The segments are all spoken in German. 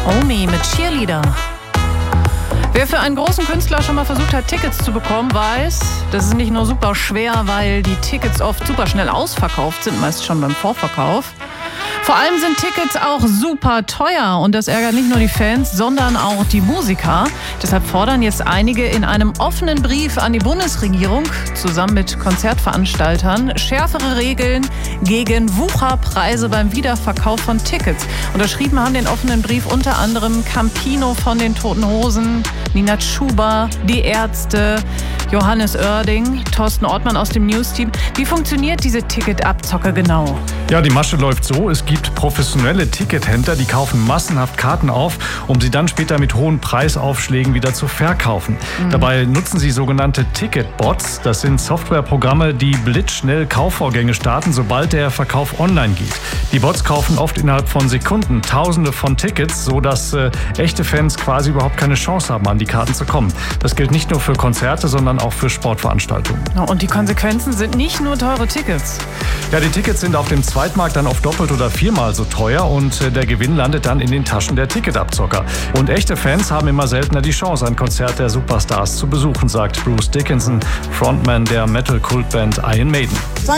Omi mit Cheerleader. Wer für einen großen Künstler schon mal versucht hat, Tickets zu bekommen, weiß, das ist nicht nur super schwer, weil die Tickets oft super schnell ausverkauft sind, meist schon beim Vorverkauf. Vor allem sind Tickets auch super teuer und das ärgert nicht nur die Fans, sondern auch die Musiker. Deshalb fordern jetzt einige in einem offenen Brief an die Bundesregierung zusammen mit Konzertveranstaltern schärfere Regeln gegen Wucherpreise beim Wiederverkauf von Tickets. Unterschrieben haben den offenen Brief unter anderem Campino von den Toten Hosen, Nina Chuba, die Ärzte, Johannes Oerding, Thorsten Ortmann aus dem News-Team. Wie funktioniert diese Ticketabzocke genau? Ja, die Masche läuft so. Es gibt professionelle Tickethändler, die kaufen massenhaft Karten auf, um sie dann später mit hohen Preisaufschlägen wieder zu verkaufen. Dabei nutzen sie sogenannte Ticketbots. Das sind Softwareprogramme, die blitzschnell Kaufvorgänge starten, sobald der Verkauf online geht. Die Bots kaufen oft innerhalb von Sekunden Tausende von Tickets, sodass echte Fans quasi überhaupt keine Chance haben, an die Karten zu kommen. Das gilt nicht nur für Konzerte, sondern auch für Sportveranstaltungen. Und die Konsequenzen sind nicht nur teure Tickets. Ja, die Tickets sind auf dem Zweitmarkt dann oft doppelt oder viermal so teuer und der Gewinn landet dann in den Taschen der Ticketabzocker. Und echte Fans haben immer seltener die Chance, ein Konzert der Superstars zu besuchen, sagt Bruce Dickinson, Frontman der Metal-Kultband Iron Maiden.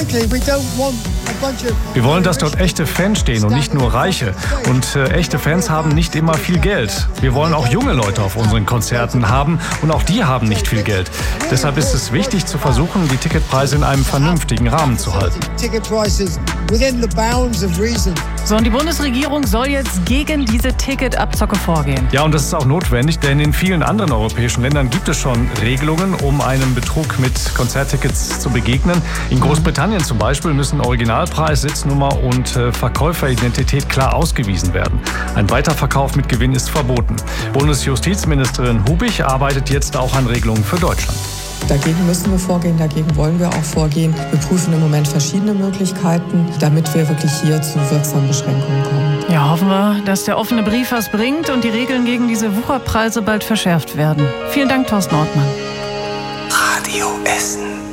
Wir wollen, dass dort echte Fans stehen und nicht nur Reiche. Und echte Fans haben nicht immer viel Geld. Wir wollen auch junge Leute auf unseren Konzerten haben und auch die haben nicht viel Geld. Deshalb ist es wichtig zu versuchen, die Ticketpreise in einem vernünftigen Rahmen zu halten. So, und die Bundesregierung soll jetzt gegen diese Ticketabzocke vorgehen. Ja, und das ist auch notwendig, denn in vielen anderen europäischen Ländern gibt es schon Regelungen, um einem Betrug mit Konzerttickets zu begegnen. In Großbritannien zum Beispiel müssen Originalpreis, Sitznummer und Verkäuferidentität klar ausgewiesen werden. Ein Weiterverkauf mit Gewinn ist verboten. Bundesjustizministerin Hubig arbeitet jetzt auch an Regelungen für Deutschland. Dagegen müssen wir vorgehen, dagegen wollen wir auch vorgehen. Wir prüfen im Moment verschiedene Möglichkeiten, damit wir wirklich hier zu wirksamen Beschränkungen kommen. Ja, hoffen wir, dass der offene Brief was bringt und die Regeln gegen diese Wucherpreise bald verschärft werden. Vielen Dank, Thorsten Ortmann. Radio Essen.